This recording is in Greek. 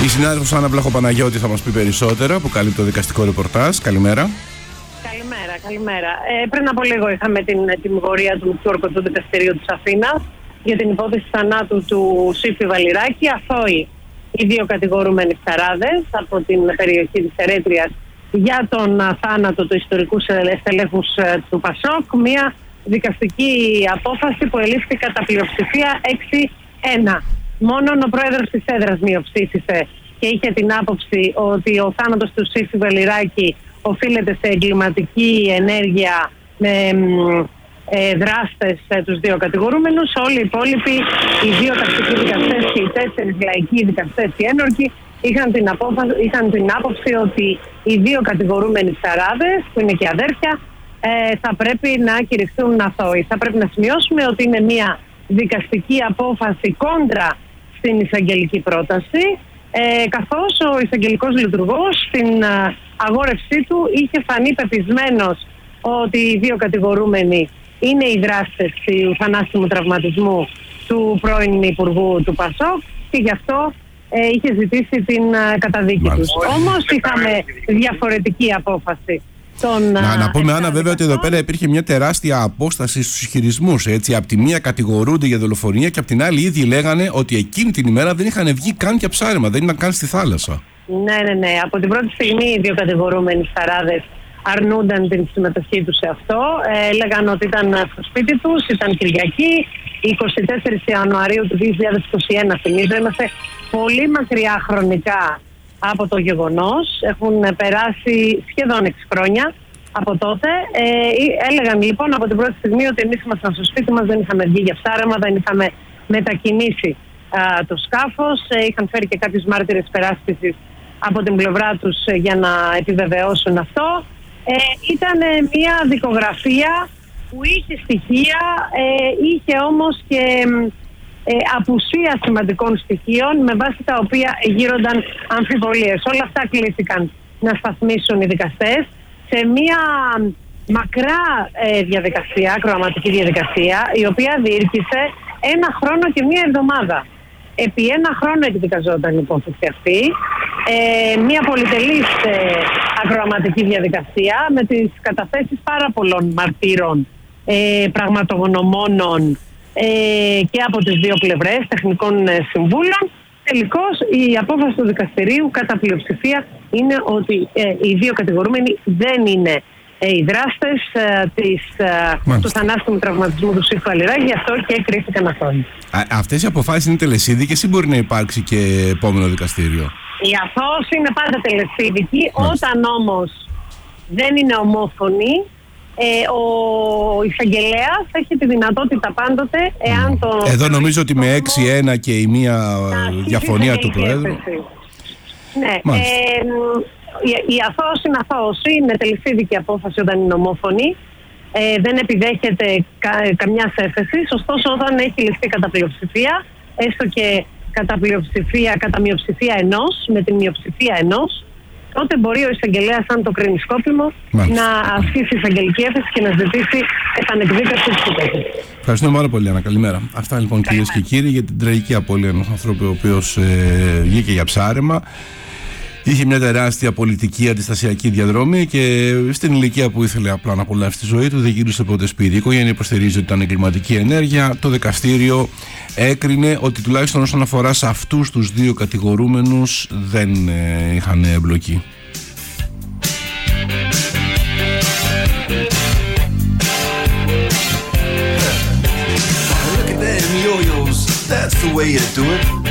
Η συνάδελφος Άννα Βλαχοπαναγιώτη θα μας πει περισσότερα, που καλύπτει το δικαστικό ρεπορτάζ. Καλημέρα. Καλημέρα. Πριν από λίγο είχαμε την τιμωρία του Μητσούρκου του Δικαστηρίου της Αθήνας για την υπόθεση θανάτου του Σύφη Βαλιράκη. Αθώοι οι δύο κατηγορούμενοι ψαράδες από την περιοχή της Ερέτριας για τον θάνατο του ιστορικού στελέχους του ΠΑΣΟΚ. Μια δικαστική απόφαση που ελήφθη κατά πλειοψηφία 6-1. Μόνον ο πρόεδρος της έδρας μειοψήφισε και είχε την άποψη ότι ο θάνατος του Σύφη Βαλιράκη οφείλεται σε εγκληματική ενέργεια με δράστες τους δύο κατηγορούμενους. Όλοι οι υπόλοιποι, οι δύο τακτικοί δικαστές και οι 4 λαϊκοί δικαστές και ένορκοι, είχαν την άποψη ότι οι δύο κατηγορούμενοι ψαράδες, που είναι και αδέρφια, θα πρέπει να κηρυχθούν αθώοι. Θα πρέπει να σημειώσουμε ότι είναι μια δικαστική απόφαση κόντρα στην εισαγγελική πρόταση, καθώς ο εισαγγελικός λειτουργός στην αγόρευσή του είχε φανεί πεπισμένος ότι οι δύο κατηγορούμενοι είναι οι δράστες του θανάσιμου τραυματισμού του πρώην Υπουργού του ΠΑΣΟΚ και γι' αυτό είχε ζητήσει την καταδίκη τους. Όμως είχαμε διαφορετική απόφαση. Να πούμε, Άννα, βέβαια, ότι εδώ πέρα υπήρχε μια τεράστια απόσταση στους ισχυρισμούς. Από τη μία κατηγορούνται για δολοφονία και από την άλλη ήδη λέγανε ότι εκείνη την ημέρα δεν είχαν βγει καν για ψάρεμα, δεν ήταν καν στη θάλασσα. Ναι. Από την πρώτη στιγμή οι δύο κατηγορούμενοι ψαράδες αρνούνταν την συμμετοχή τους σε αυτό. Έλεγαν ότι ήταν στο σπίτι τους, ήταν Κυριακή, 24 Ιανουαρίου του 2021, θυμίζω. Είμαστε πολύ μακριά χρονικά από το γεγονός. Έχουν περάσει σχεδόν 6 χρόνια από τότε. Έλεγαν λοιπόν από την πρώτη στιγμή ότι εμείς ήμασταν στο σπίτι μας, δεν είχαμε βγει για ψάρεμα, δεν είχαμε μετακινήσει το σκάφος. Είχαν φέρει και κάποιους μάρτυρες περάσπισης από την πλευρά τους για να επιβεβαιώσουν αυτό. Ήταν μια δικογραφία που είχε στοιχεία, είχε όμως και απουσία σημαντικών στοιχείων με βάση τα οποία γύρονταν αμφιβολίες. Όλα αυτά κλήθηκαν να σταθμίσουν οι δικαστές σε μια μακρά διαδικασία, ακροαματική διαδικασία, η οποία διήρκησε 1 χρόνο και 1 εβδομάδα. Επί 1 χρόνο εκδικαζόταν η υπόθεση αυτή. Μια πολυτελής ακροαματική διαδικασία με τις καταθέσεις πάρα πολλών μαρτύρων, πραγματογνωμόνων και από τις δύο πλευρές, τεχνικών συμβούλων. Τελικώς η απόφαση του δικαστηρίου κατά πλειοψηφία είναι ότι οι δύο κατηγορούμενοι δεν είναι οι δράστες του θανάσιμου τραυματισμού του Σύφη Βαλιράκη, γι' αυτό και κρίθηκαν αθώοι. Αυτές οι αποφάσεις είναι τελεσίδικες ή μπορεί να υπάρξει και επόμενο δικαστήριο? Η αθώος είναι πάντα τελεσίδικη. Όταν όμως δεν είναι ομόφωνη, ο εισαγγελέας έχει τη δυνατότητα πάντοτε, εάν το... Εδώ νομίζω ότι με 6-1 και η μία διαφωνία του Προέδρου. Ναι. Η αθώος είναι αθώος. Είναι τελεσίδικη απόφαση όταν είναι ομόφωνη. Δεν επιδέχεται καμιά έφεση. Ωστόσο, όταν έχει ληφθεί κατά πλειοψηφία, έστω και κατά μειοψηφία ενός, με την μειοψηφία ενός, τότε μπορεί ο εισαγγελέας, αν το κρίνει σκόπιμο, να ασκήσει εισαγγελική έφεση και να ζητήσει επανεκδίκαση της υπόθεσης. Ευχαριστούμε πάρα πολύ, Άννα. Καλημέρα. Αυτά λοιπόν, κυρίες και κύριοι, για την τραγική απώλεια ενός ανθρώπου ο οποίος βγήκε για ψάρεμα. Είχε μια τεράστια πολιτική αντιστασιακή διαδρομή και στην ηλικία που ήθελε απλά να απολαύσει τη ζωή του δεν γύρισε ποτέ σπίτι. Η οικογένεια υποστηρίζει ότι ήταν εγκληματική ενέργεια. Το δικαστήριο έκρινε ότι τουλάχιστον όσον αφορά σε αυτούς τους δύο κατηγορούμενους δεν είχαν εμπλοκή. Look at them yo-yos, that's the way you do it.